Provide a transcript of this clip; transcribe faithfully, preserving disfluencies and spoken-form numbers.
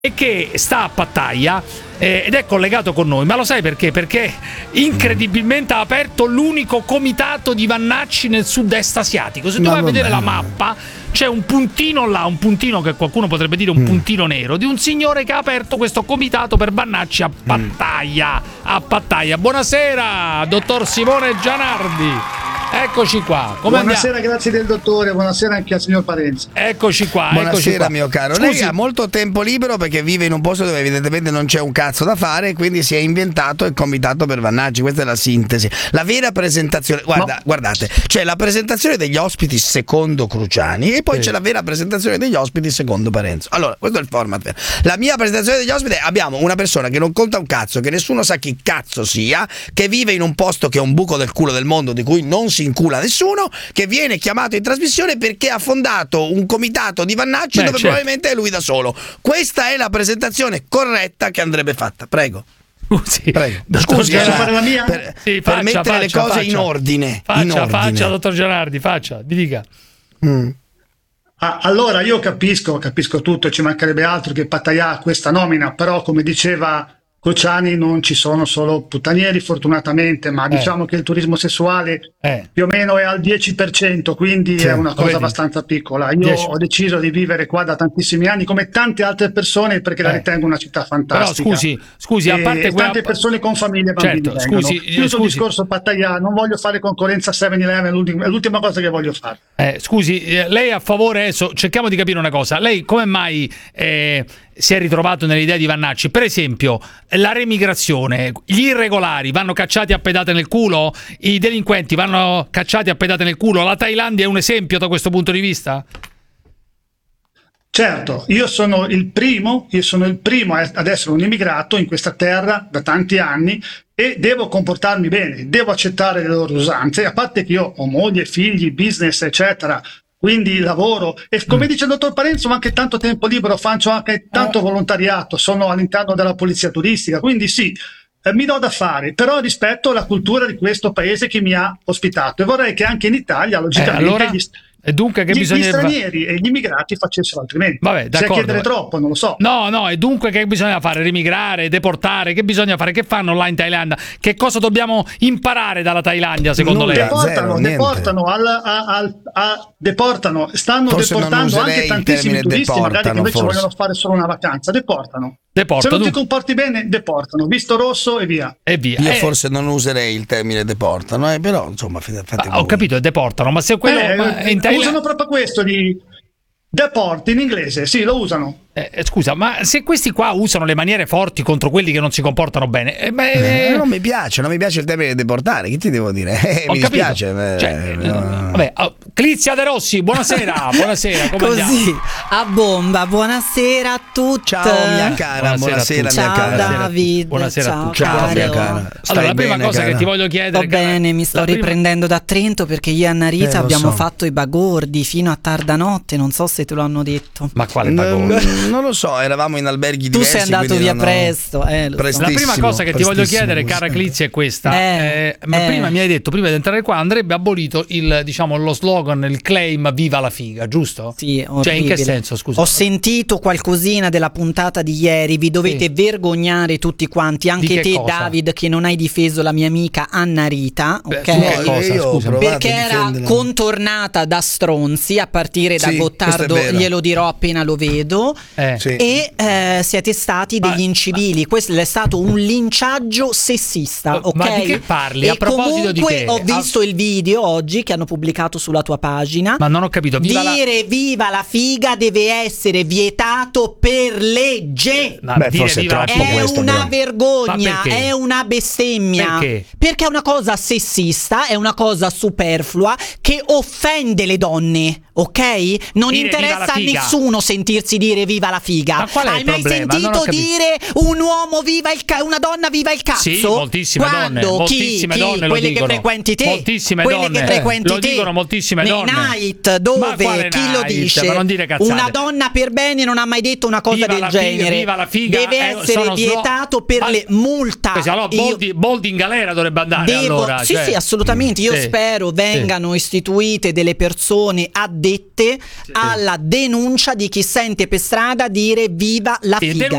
e che sta a Pattaya eh, ed è collegato con noi. Ma lo sai perché? Perché incredibilmente ha aperto l'unico comitato di Vannacci nel sud-est asiatico. Se tu Ma vai a vedere vabbè. la mappa, c'è un puntino là, un puntino che qualcuno potrebbe dire un Mm. puntino nero, di un signore che ha aperto questo comitato per Vannacci a Pattaya. A Pattaya. Buonasera, dottor Simone Gianardi. Eccoci qua. Come Buonasera, andiamo? grazie del dottore, buonasera anche al signor Parenzo. Eccoci qua. eccoci Buonasera qua. mio caro. Scusi, Lei ha molto tempo libero perché vive in un posto dove evidentemente non c'è un cazzo da fare, quindi si è inventato il comitato per Vannacci. Questa è la sintesi. La vera presentazione, guarda, No. guardate, c'è la presentazione degli ospiti secondo Cruciani e poi Sì. c'è la vera presentazione degli ospiti secondo Parenzo. Allora, questo è il format. La mia presentazione degli ospiti è: abbiamo una persona che non conta un cazzo, che nessuno sa chi cazzo sia, che vive in un posto che è un buco del culo del mondo di cui non si incula nessuno, che viene chiamato in trasmissione perché ha fondato un comitato di Vannacci Beh, dove certo. probabilmente è lui da solo. Questa è la presentazione corretta che andrebbe fatta. Prego. Scusi, Prego. dottor Scusi, Posso era fare la mia? per, Sì, per faccia, mettere le faccia, cose faccia. in ordine. Faccia, in ordine. faccia, dottor Gianardi, faccia, mi dica. Mm. Ah, allora io capisco, capisco tutto, ci mancherebbe altro che Pattaya ha questa nomina, però come diceva Cruciani non ci sono solo puttanieri fortunatamente, ma Eh. diciamo che il turismo sessuale Eh. più o meno è al dieci per cento, quindi Sì, è una cosa vedi. abbastanza piccola. Io dieci. ho deciso di vivere qua da tantissimi anni come tante altre persone perché la Eh. ritengo una città Però fantastica. scusi, scusi, a E parte quella... tante persone con famiglie e bambini Certo, vengono. scusi, Chiuso scusi. il discorso Pattaya, non voglio fare concorrenza a seven eleven, è l'ultima, è l'ultima cosa che voglio fare. Eh, scusi, eh, lei è a favore adesso, cerchiamo di capire una cosa. Lei come mai eh, si è ritrovato nelle idee di Vannacci? Per esempio, la remigrazione, gli irregolari vanno cacciati a pedate nel culo? I delinquenti vanno cacciati a pedate nel culo? La Thailandia è un esempio da questo punto di vista? Certo, io sono il primo, io sono il primo a- ad essere un immigrato in questa terra da tanti anni e devo comportarmi bene, devo accettare le loro usanze, a parte che io ho moglie, figli, business, eccetera, quindi lavoro e come dice il dottor Parenzo ho anche tanto tempo libero, faccio anche tanto volontariato, sono all'interno della polizia turistica, quindi sì, eh, mi do da fare, però rispetto la cultura di questo paese che mi ha ospitato e vorrei che anche in Italia, logicamente, Eh, allora? gli, E dunque che gli- bisogna gli stranieri e gli immigrati facessero altrimenti. Vabbè, Se a d'accordo. chiedere troppo, non lo so. No, no, e dunque che bisogna fare? Remigrare, deportare? Che bisogna fare? Che fanno là in Thailandia? Che cosa dobbiamo imparare dalla Thailandia secondo Nulla. lei? Deportano, Zero, niente. deportano, al, a- al- a- deportano, stanno Forse non deportando userei anche il tantissimi termine turisti, magari che deportano, invece forse. vogliono fare solo una vacanza, deportano. Deporta, Se non ti dunque. comporti bene, deportano, visto rosso e via. E via. Io Eh, forse non userei il termine deportano, eh, però insomma fate fate ah, ho voi. capito, deportano, ma se quello Eh, ma in Thailandia... usano proprio questo di deport in inglese, sì, lo usano. Eh, eh, scusa, ma se questi qua usano le maniere forti contro quelli che non si comportano bene, eh, beh, Eh, non mi piace, non mi piace il termine deportare, che ti devo dire? Eh, ho mi capito. dispiace. eh, Cioè, eh, no. vabbè, oh, Clizia De Rossi, buonasera, buonasera, come andiamo? Così, a bomba, buonasera a tutti. Ciao mia cara, Buonasera a buonasera, tutti. mia Ciao cara. David, Buonasera a ciao, tutti. Ciao caro. mia cara. Stai Allora, la prima bene, cosa cara? che ti voglio chiedere, Sto cara, bene, mi sto la prima- riprendendo da Trento perché io e Anna Rita Eh, lo abbiamo so. fatto i bagordi fino a tarda notte, non so se te lo hanno detto. Ma quale No, bagone? non lo so, eravamo in alberghi Tu diversi. sei andato quindi via non ho- presto, eh, lo so. Prestissimo, La prima cosa che ti voglio prestissimo chiedere, questo. cara Clizia, è questa. Eh, Eh, ma eh. prima mi hai detto, prima di entrare qua, andrebbe abolito il, diciamo, lo slogan, il claim "Viva la figa", giusto? Sì, Cioè, in che orribile. senso, scusa? Ho sentito qualcosina della puntata di ieri, vi dovete Sì. vergognare tutti quanti, Di anche che te cosa? David che non hai difeso la mia amica Anna Rita, Beh, ok? su che No, cosa, io ho scusa? provato Perché a era difenderla. contornata da stronzi a partire da Sì, Gottardo, questo è vero. glielo dirò appena lo vedo. Eh. Sì. E eh, siete stati Ma- degli incivili. Questo è stato un linciaggio sessista, Ma- ok? ma di che parli? A E proposito di comunque che? ho Ah. visto il video oggi che hanno pubblicato sulla tua pagina. Ma non ho capito. Viva la... Dire viva la figa deve essere vietato per legge. Ma Beh, dire forse è viva la troppo figa- È questo, una però. vergogna, Ma perché? è una bestemmia. Perché? Perché è una cosa sessista, è una cosa superflua che offende le donne, ok? Non Dire viva interessa la a figa. nessuno sentirsi dire viva la figa. Ma qual è Hai il mai problema? Non ho sentito capito. dire un uomo viva il ca- una donna viva il cazzo? Sì, moltissime Quando? donne, Chi? moltissime Chi? donne lo Quelle dicono. che frequenti te? Moltissime Quelle donne. che frequenti Lo te? dicono moltissime Nei donne. night Ma dove quale chi lo night? dice? Ma non dire cazzate. Una donna per bene non ha mai detto una cosa Viva del la figa, genere. viva la figa, Deve eh, essere sono slo- vietato per Ma- le multa. Così, allora, Io- Boldi, Boldi in galera dovrebbe andare Devo- allora. sì, cioè. sì, assolutamente. Io Sì. spero vengano istituite delle persone addetti alla denuncia di chi sente per strada dire viva la E figa.